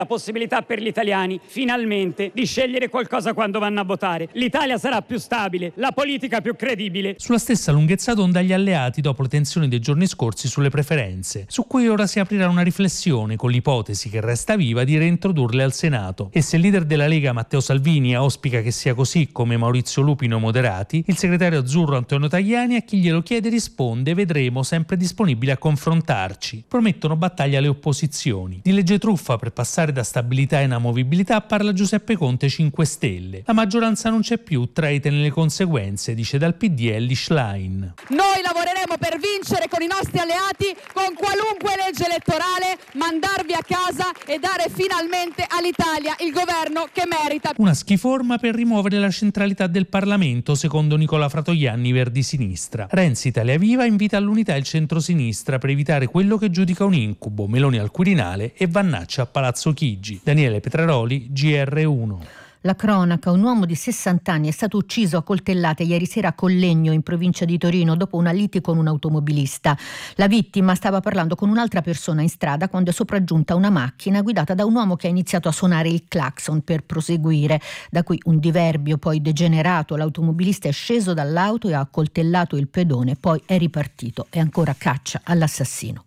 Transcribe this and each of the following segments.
La possibilità per gli italiani finalmente di scegliere qualcosa quando vanno a votare. L'Italia sarà più stabile, la politica più credibile. Sulla stessa lunghezza d'onda gli alleati dopo le tensioni dei giorni scorsi sulle preferenze, su cui ora si aprirà una riflessione con l'ipotesi che resta viva di reintrodurle al Senato. E se il leader della Lega Matteo Salvini auspica che sia così come Maurizio Lupino moderati, il segretario azzurro Antonio Tajani a chi glielo chiede risponde: vedremo, sempre disponibile a confrontarci. Promettono battaglia alle opposizioni. Di legge truffa per passare da stabilità e inamovibilità parla Giuseppe Conte 5 Stelle. La maggioranza non c'è più, traitene le conseguenze, dice dal PD Elly Schlein. Noi lavoreremo per vincere con i nostri alleati, con qualunque legge elettorale, mandarvi a casa e dare finalmente all'Italia il governo che merita. Una schiforma per rimuovere la centralità del Parlamento, secondo Nicola Fratoianni, Verdi Sinistra. Renzi Italia Viva invita all'unità il centrosinistra per evitare quello che giudica un incubo, Meloni al Quirinale e Vannaccia a Palazzo Chigi. Daniele Petraroli, GR1. La cronaca: un uomo di 60 anni è stato ucciso a coltellate ieri sera a Collegno, in provincia di Torino, dopo una lite con un automobilista. La vittima stava parlando con un'altra persona in strada quando è sopraggiunta una macchina guidata da un uomo che ha iniziato a suonare il clacson per proseguire. Da qui un diverbio poi degenerato. L'automobilista è sceso dall'auto e ha accoltellato il pedone, poi è ripartito e ancora caccia all'assassino.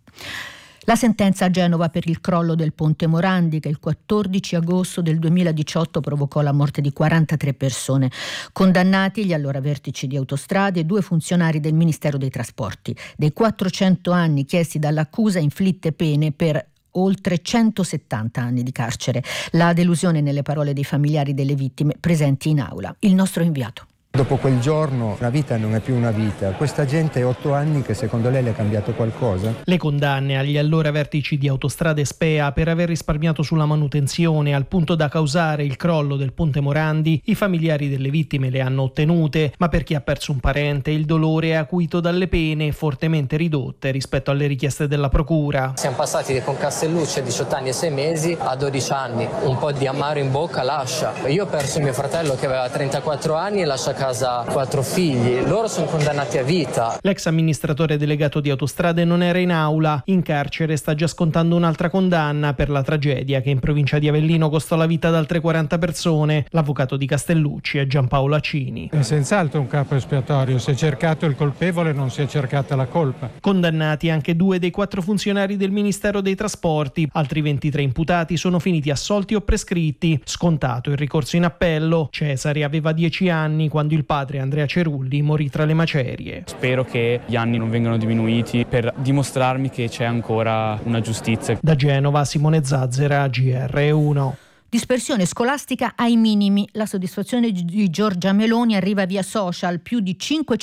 La sentenza a Genova per il crollo del ponte Morandi, che il 14 agosto del 2018 provocò la morte di 43 persone. Condannati gli allora vertici di Autostrade e 2 funzionari del Ministero dei Trasporti. Dei 400 anni chiesti dall'accusa, inflitte pene per oltre 170 anni di carcere. La delusione nelle parole dei familiari delle vittime presenti in aula. Il nostro inviato. Dopo quel giorno una vita non è più una vita. Questa gente è 8 anni che secondo lei le è cambiato qualcosa? Le condanne agli allora vertici di Autostrade SPEA per aver risparmiato sulla manutenzione al punto da causare il crollo del ponte Morandi, i familiari delle vittime le hanno ottenute, ma per chi ha perso un parente il dolore è acuito dalle pene fortemente ridotte rispetto alle richieste della procura. Siamo passati con Castellucci a 18 anni e 6 mesi a 12 anni. Un po' di amaro in bocca lascia. Io ho perso mio fratello che aveva 34 anni e lascia 4 figli, loro sono condannati a vita. L'ex amministratore delegato di Autostrade non era in aula, in carcere sta già scontando un'altra condanna per la tragedia che in provincia di Avellino costò la vita ad altre 40 persone. L'avvocato di Castellucci è Giampaolo Acini. È senz'altro un capo espiatorio, si è cercato il colpevole, non si è cercata la colpa. Condannati anche 2 dei 4 funzionari del Ministero dei Trasporti, altri 23 imputati sono finiti assolti o prescritti. Scontato il ricorso in appello. Cesare aveva 10 anni quando il padre Andrea Cerulli morì tra le macerie. Spero che gli anni non vengano diminuiti per dimostrarmi che c'è ancora una giustizia. Da Genova, Simone Zazzera, GR1. Dispersione scolastica ai minimi. La soddisfazione di Giorgia Meloni arriva via social. Più di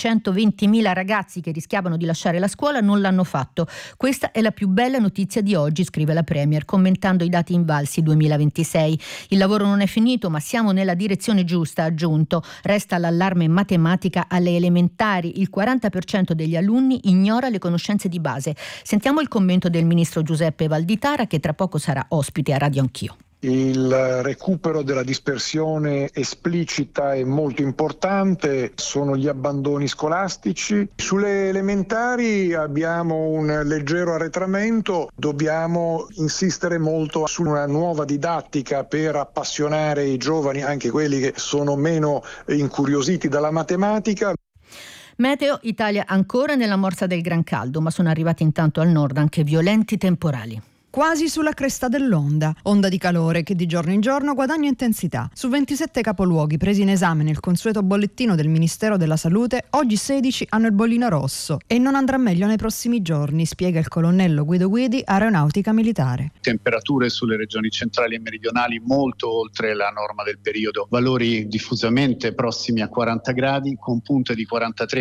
520.000 ragazzi che rischiavano di lasciare la scuola non l'hanno fatto. Questa è la più bella notizia di oggi, scrive la Premier, commentando i dati invalsi 2026. Il lavoro non è finito, ma siamo nella direzione giusta, ha aggiunto. Resta l'allarme matematica alle elementari. Il 40% degli alunni ignora le conoscenze di base. Sentiamo il commento del ministro Giuseppe Valditara, che tra poco sarà ospite a Radio Anch'io. Il recupero della dispersione esplicita è molto importante, sono gli abbandoni scolastici. Sulle elementari abbiamo un leggero arretramento, dobbiamo insistere molto su una nuova didattica per appassionare i giovani, anche quelli che sono meno incuriositi dalla matematica. Meteo: Italia ancora nella morsa del gran caldo, ma sono arrivati intanto al nord anche violenti temporali. Quasi sulla cresta dell'onda, onda di calore che di giorno in giorno guadagna intensità. Su 27 capoluoghi presi in esame nel consueto bollettino del Ministero della Salute, oggi 16 hanno il bollino rosso e non andrà meglio nei prossimi giorni, spiega il colonnello Guido Guidi, Aeronautica Militare. Temperature sulle regioni centrali e meridionali molto oltre la norma del periodo, valori diffusamente prossimi a 40 gradi con punte di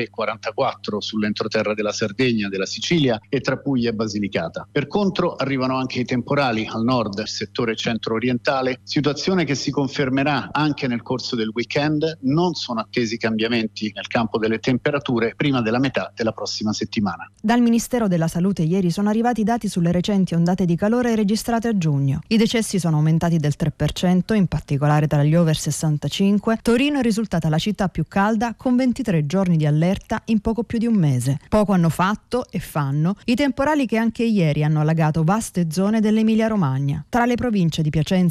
43-44 sull'entroterra della Sardegna, della Sicilia e tra Puglia e Basilicata. Per contro arrivano anche i temporali al nord, settore centro-orientale, situazione che si confermerà anche nel corso del weekend. Non sono attesi cambiamenti nel campo delle temperature prima della metà della prossima settimana. Dal Ministero della Salute ieri sono arrivati dati sulle recenti ondate di calore registrate a giugno. I decessi sono aumentati del 3%, in particolare tra gli over 65. Torino è risultata la città più calda con 23 giorni di allerta in poco più di un mese. Poco hanno fatto e fanno i temporali che anche ieri hanno allagato vaste zone dell'Emilia-Romagna. Tra le province di Piacenza